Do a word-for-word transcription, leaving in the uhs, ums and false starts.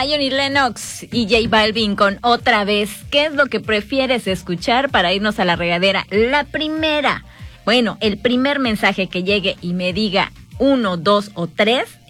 Zion y Lennox y J Balvin con Otra Vez. ¿Qué es lo que prefieres escuchar para irnos a la regadera? La primera, bueno, el primer mensaje que llegue y me diga uno, dos o tres,